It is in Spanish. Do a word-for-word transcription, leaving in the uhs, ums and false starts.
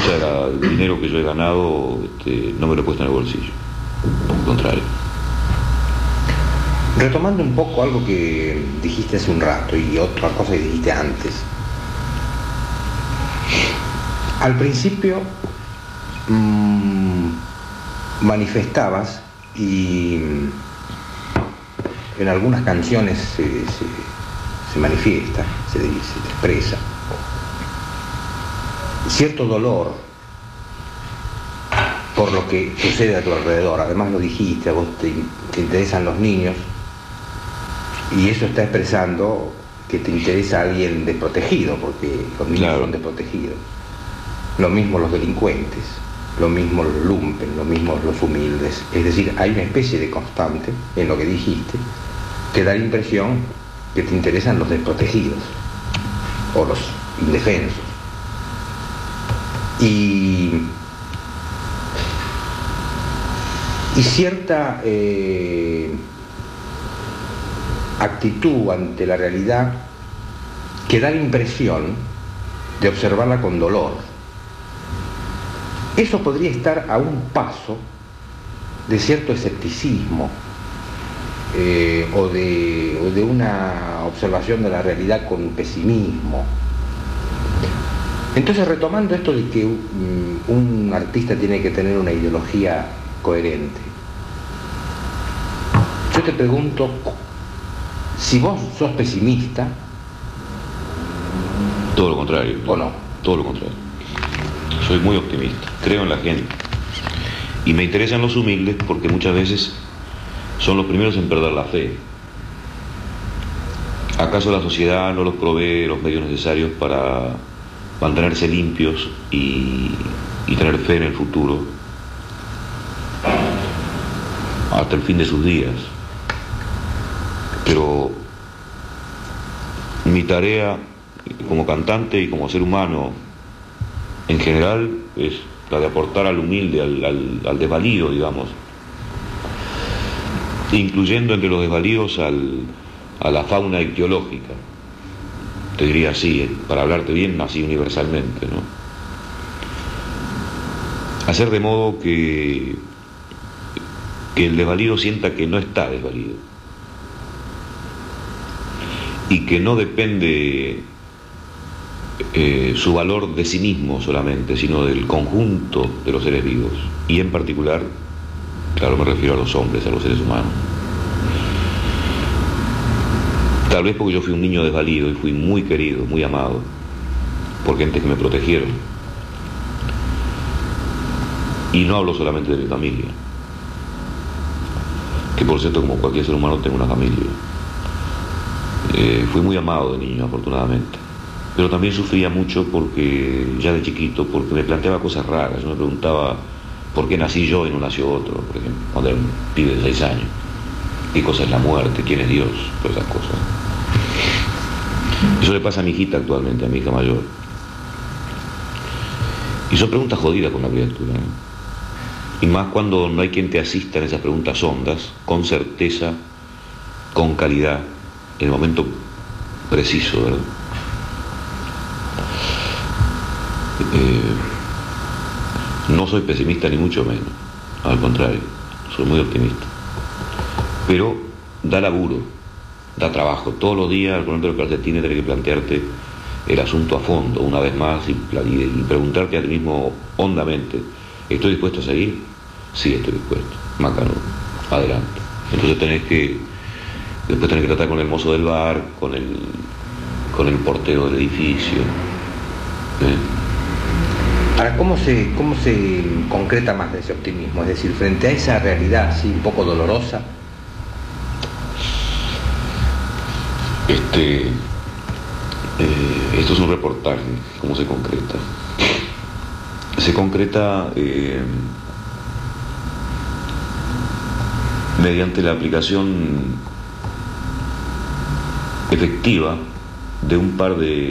sea, la, el dinero que yo he ganado este, no me lo he puesto en el bolsillo, por el contrario. Retomando un poco algo que dijiste hace un rato y otra cosa que dijiste antes. Al principio mmm, manifestabas y en algunas canciones se, se, se manifiesta, se, se expresa cierto dolor por lo que sucede a tu alrededor. Además lo dijiste, a vos te, te interesan los niños y eso está expresando que te interesa alguien desprotegido, porque los niños claro. son desprotegidos. Lo mismo los delincuentes, lo mismo los lumpen, lo mismo los humildes. Es decir, hay una especie de constante en lo que dijiste que da la impresión que te interesan los desprotegidos o los indefensos. Y, y cierta eh, actitud ante la realidad que da la impresión de observarla con dolor. Eso podría estar a un paso de cierto escepticismo eh, o, de, o de una observación de la realidad con pesimismo. Entonces, retomando esto de que un, un artista tiene que tener una ideología coherente, yo te pregunto, si vos sos pesimista... Todo lo contrario. ¿O no? Todo lo contrario. Soy muy optimista, creo en la gente. Y me interesan los humildes porque muchas veces son los primeros en perder la fe. ¿Acaso la sociedad no los provee los medios necesarios para mantenerse limpios y, y tener fe en el futuro hasta el fin de sus días? Pero mi tarea como cantante y como ser humano en general es la de aportar al humilde, al, al, al desvalido, digamos, incluyendo entre los desvalidos al, a la fauna ictiológica, te diría así, ¿eh? Para hablarte bien, así universalmente, ¿no? Hacer de modo que, que el desvalido sienta que no está desvalido y que no depende eh, su valor de sí mismo solamente, sino del conjunto de los seres vivos, y en particular, claro, me refiero a los hombres, a los seres humanos. Tal vez porque yo fui un niño desvalido y fui muy querido, muy amado por gente que me protegieron. Y no hablo solamente de mi familia, que por cierto, como cualquier ser humano, tengo una familia. Eh, fui muy amado de niño, afortunadamente, pero también sufría mucho porque ya de chiquito, porque me planteaba cosas raras. Yo me preguntaba por qué nací yo y no nació otro, por ejemplo, cuando era un pibe de seis años. ¿Qué cosa es la muerte? ¿Quién es Dios? Todas esas cosas. Eso le pasa a mi hijita actualmente, a mi hija mayor. Y son preguntas jodidas con la criatura, ¿eh? Y más cuando no hay quien te asista en esas preguntas hondas, con certeza, con calidad, en el momento preciso, ¿verdad? Eh, no soy pesimista ni mucho menos, al contrario, soy muy optimista. Pero da laburo, da trabajo. Todos los días, al ponerte los calcetines, tenés que plantearte el asunto a fondo, una vez más, y, y, y preguntarte a ti mismo hondamente: ¿estoy dispuesto a seguir? Sí, estoy dispuesto. Macano, adelante. Entonces tenés que, después tenés que tratar con el mozo del bar, con el, con el portero del edificio. ¿Eh? Ahora, ¿cómo se, ¿cómo se concreta más de ese optimismo? Es decir, frente a esa realidad así un poco dolorosa. Este, eh, esto es un reportaje. ¿Cómo se concreta? Se concreta eh, mediante la aplicación efectiva de un par de